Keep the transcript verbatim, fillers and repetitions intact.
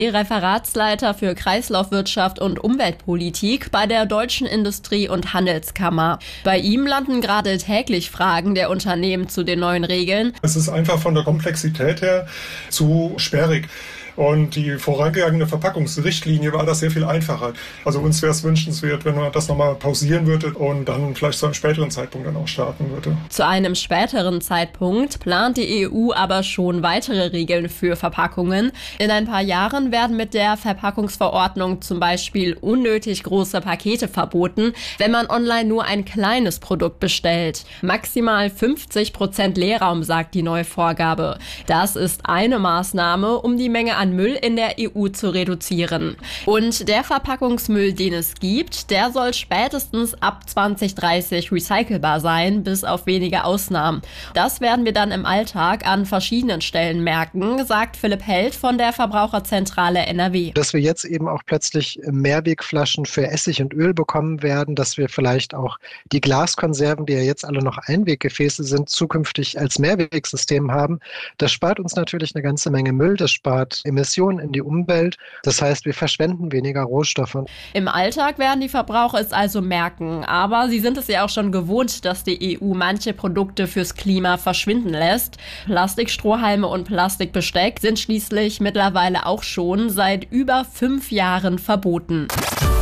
Referatsleiter für Kreislaufwirtschaft und Umweltpolitik bei der Deutschen Industrie- und Handelskammer. Bei ihm landen gerade täglich Fragen der Unternehmen zu den neuen Regeln. Es ist einfach von der Komplexität her zu sperrig. Und die vorangegangene Verpackungsrichtlinie war das sehr viel einfacher. Also uns wäre es wünschenswert, wenn man das nochmal pausieren würde und dann vielleicht zu einem späteren Zeitpunkt dann auch starten würde. Zu einem späteren Zeitpunkt plant die E U aber schon weitere Regeln für Verpackungen. In ein paar Jahren werden mit der Verpackungsverordnung zum Beispiel unnötig große Pakete verboten, wenn man online nur ein kleines Produkt bestellt. Maximal fünfzig Prozent Leerraum, sagt die neue Vorgabe. Das ist eine Maßnahme, um die Menge an Müll in der E U zu reduzieren. Und der Verpackungsmüll, den es gibt, der soll spätestens ab zwanzig dreißig recycelbar sein, bis auf wenige Ausnahmen. Das werden wir dann im Alltag an verschiedenen Stellen merken, sagt Philipp Held von der Verbraucherzentrale N R W. Dass wir jetzt eben auch plötzlich Mehrwegflaschen für Essig und Öl bekommen werden, dass wir vielleicht auch die Glaskonserven, die ja jetzt alle noch Einweggefäße sind, zukünftig als Mehrwegsystem haben. Das spart uns natürlich eine ganze Menge Müll, das spart Emissionen in die Umwelt. Das heißt, wir verschwenden weniger Rohstoffe. Im Alltag werden die Verbraucher es also merken, aber sie sind es ja auch schon gewohnt, dass die E U manche Produkte fürs Klima verschwinden lässt. Plastikstrohhalme und Plastikbesteck sind schließlich mittlerweile auch schon seit über fünf Jahren verboten.